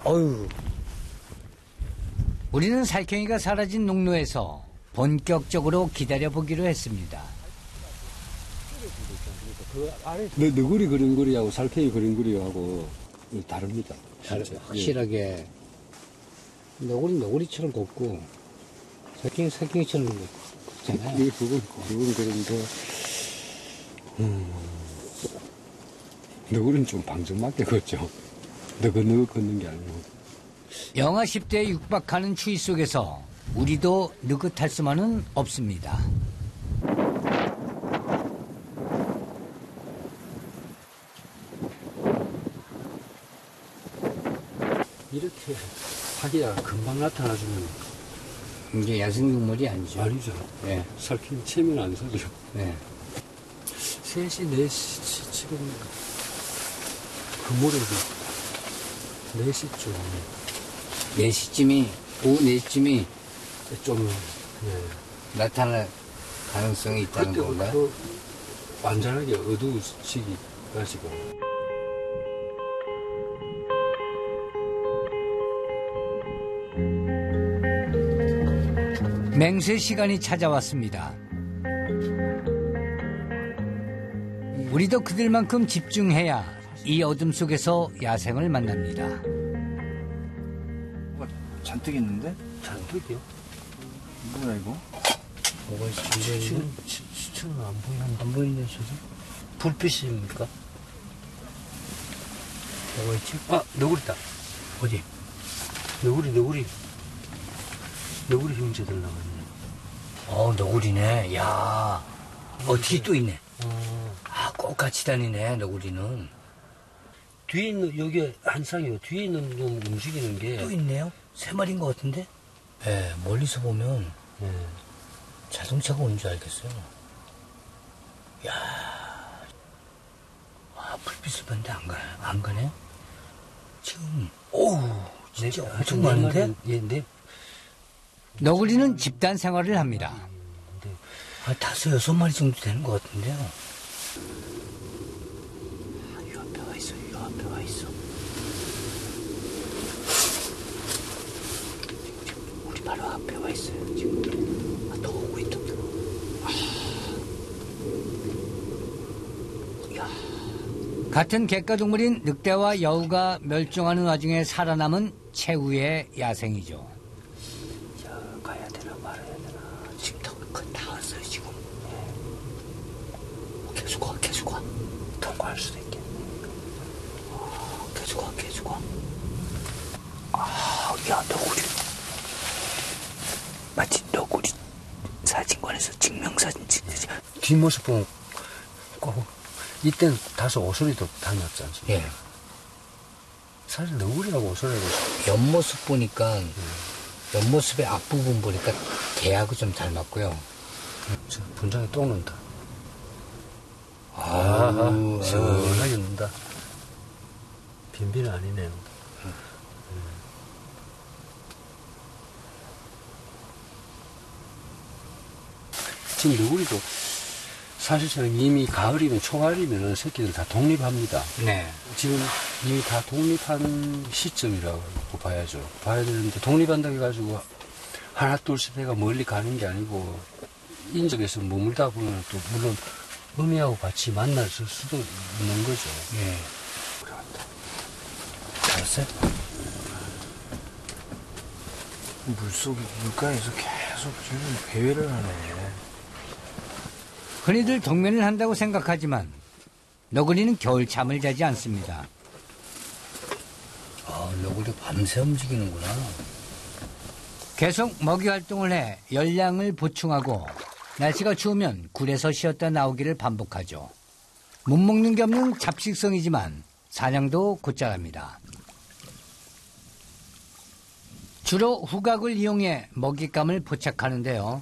어휴. 우리는 살쾡이가 사라진 농로에서 본격적으로 기다려보기로 했습니다. 너구리 그린 거리하고 살쾡이 그린 거리하고 다릅니다. 확실하게. 너구리처럼 곱고, 살쾡이처럼 곱잖아요. 그건 그런데, 너구리는 좀 방정맞게 걷죠. 너그 걷는 게 아니고. 영하 10도에 육박하는 추위 속에서 우리도 느긋할 수만은 없습니다. 이렇게 하기야 금방 나타나주면 이게 야생동물이 아니죠. 아니죠. 네. 살쾡이 치면 안 서죠. 네. 3시, 4시 지금 금오래도 4시쯤 4시쯤이, 오후 4시쯤이 좀 나타날 가능성이 있다는 건가요? 완전하게 어두워지기 가지고. 맹세 시간이 찾아왔습니다. 우리도 그들만큼 집중해야 이 어둠 속에서 야생을 만납니다. 뭐가 잔뜩 있는데? 잔뜩이요? 뭐야 이거? 뭐가 시체는 안 보이는데. 안 보이네, 저기. 불빛입니까? 뭐가 있지? 아, 너구리다. 어디? 너구리 형제들 나왔네. 너구리네. 야, 뒤에 또 있네. 꼭 같이 다니네, 너구리는. 뒤에 있는, 여기 한 쌍이요. 뒤에 있는 놈 움직이는 게. 또 있네요? 3마리인 것 같은데? 네, 멀리서 보면 자동차가 오는 줄 알겠어요. 야, 불빛을 봤는데 안 가네? 지금, 진짜 엄청 많은데? 네. 너구리는 집단 생활을 합니다. 5, 6마리 정도 되는 것 같은데요. 이 앞에 와 있어. 우리 바로 앞에 와 있어요, 지금. 더 오고 있다. 같은 갯가동물인 늑대와 여우가 멸종하는 와중에 살아남은 최후의 야생이죠. 가야 되나 말아야 되나. 지금 다 왔어요, 지금. 계속 와. 통과할 수도 있겠네. 계속 와. 야, 너구리. 마치 너구리 사진관에서 증명사진 찍듯이. 뒷모습 보면 이때는 다소 오소리도 다녔지 않습니까? 예. 사실 너구리하고 오소리하고 옆모습 보니까, 옆모습의 앞부분 보니까 개하고 좀 닮았고요. 분장에 똥 넣는다. 아우, 시원하게 넣는다. 빈비는 아니네. 지금 너구리도 사실상 이미 가을이면 초가을이면 새끼들 다 독립합니다. 네. 지금 이미 다 독립한 시점이라고 봐야죠. 봐야 되는데 독립한다고 해가지고 하나 둘씩 해가 멀리 가는 게 아니고 인적에서 머물다 보면 또 물론 어미하고 같이 만날 수도 있는 거죠. 예. 알았어요? 물가에서 계속 지금 배회를 하네. 흔히들 동면을 한다고 생각하지만 너구리는 겨울잠을 자지 않습니다. 너구리 밤새 움직이는구나. 계속 먹이 활동을 해 열량을 보충하고 날씨가 추우면 굴에서 쉬었다 나오기를 반복하죠. 못 먹는 게 없는 잡식성이지만 사냥도 곧잘합니다. 주로 후각을 이용해 먹잇감을 포착하는데요.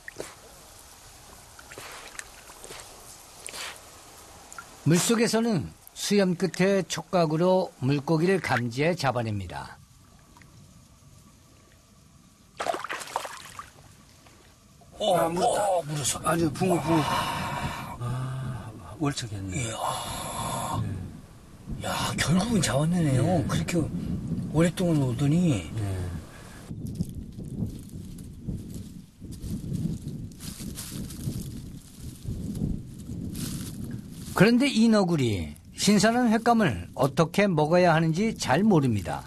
물속에서는 수염 끝에 촉각으로 물고기를 감지해 잡아냅니다. 물었어. 아니, 붕어. 월척했네. 야, 결국은 잡아내네요. 그렇게 오랫동안 오더니 예. 그런데 이 너구리 신선한 횟감을 어떻게 먹어야 하는지 잘 모릅니다.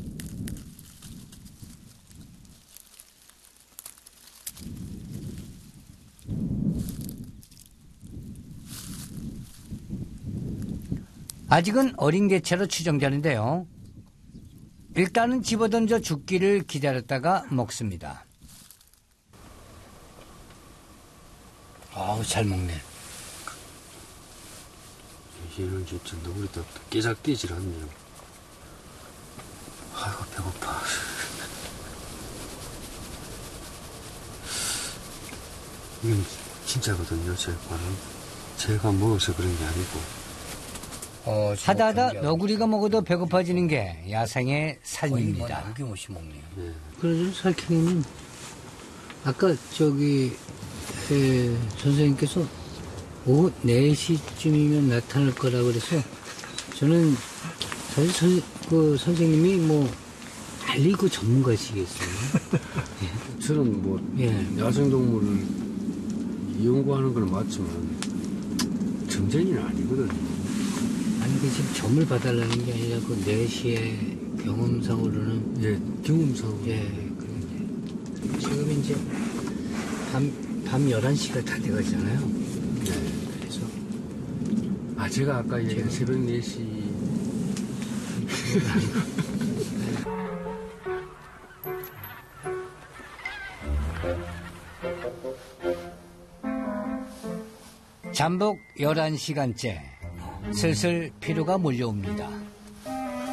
아직은 어린 개체로 추정되는데요. 일단은 집어던져 죽기를 기다렸다가 먹습니다. 아우, 잘 먹네. 얘는 진짜 너구리도 깨작뛰질 않네요. 아이고, 배고파. 이건 진짜거든요, 제 거는. 제가 먹어서 그런 게 아니고. 하다하다 너구리가 먹어도 배고파지는 게 야생의 삶입니다. 남김없이 먹네요. 예. 그래서 살쾡이는 아까 선생님께서 오후 4시쯤이면 나타날 거라 그래서 저는 사실 선생님이 뭐 알리고 전문가시겠어요. 저는 뭐 예. 야생동물을 연구하는 건 맞지만 점쟁이는 아니거든요. 아니 그 지금 점을 봐달라는 게 아니라 그 4시에 경험상으로는 예, 경험상. 예, 그런데 지금 이제 밤 11시가 다 돼가잖아요. 네. 그래서 제가 아까 얘기한 새벽 4시. 잠복 11시간째 슬슬 피로가 몰려옵니다.